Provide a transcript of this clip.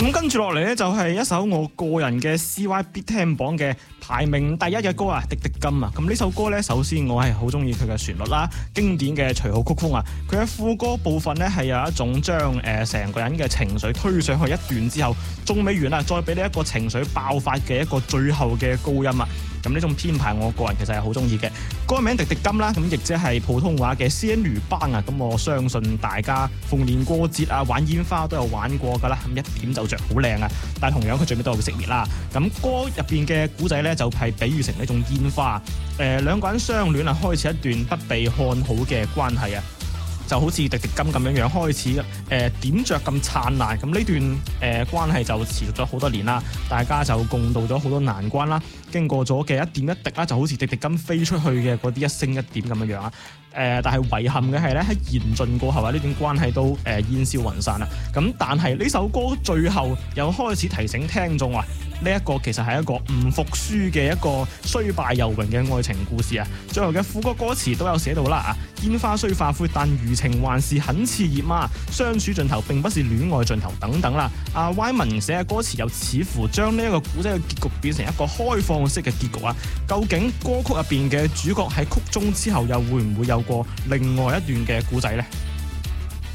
咁跟住落嚟咧，就係一首我個人嘅 CY 必聽榜嘅排名第一嘅歌啊，《滴滴金》啊。咁呢首歌咧，首先我係好中意佢嘅旋律啦，經典嘅隨號曲風啊。佢嘅副歌部分咧係有一種將成個人嘅情緒推上去一段之後，仲未完啊，再俾你一個情緒爆發嘅一個最後嘅高音啊。咁呢種編排，我個人其實係好中意嘅。歌名《滴滴金》啦，咁亦即係普通話嘅仙女棒啊。咁我相信大家逢年過節啊，玩煙花都有玩過㗎啦。咁一點就着好靚啊，但係同樣佢最尾都會熄滅啦。咁歌入邊嘅古仔咧，就係比喻成呢種煙花。兩個人相戀啊，開始一段不被看好嘅關係啊。就好似滴滴金咁樣開始點着咁燦爛，咁呢段關係就持續咗好多年啦，大家就共度咗好多難關啦，經過咗嘅一點一滴啦，就好似滴滴金飛出去嘅嗰啲一星一點咁樣樣啊。但係遺憾嘅係咧，喺言盡過後啊，呢段關係都煙消雲散啦。咁但係呢首歌最後又開始提醒聽眾話，呢一個其實係一個唔服輸嘅一個雖敗猶榮嘅愛情故事啊。最後嘅副歌歌詞都有寫到啦啊，煙花雖化灰，但餘情還是很熾熱嘛。相處盡頭並不是戀愛盡頭等等啦。阿 Y 文寫嘅歌詞又似乎將呢一個古仔嘅結局變成一個開放式嘅結局啊。究竟歌曲入邊嘅主角喺曲中之後又會唔會有過另外一段嘅古仔呢？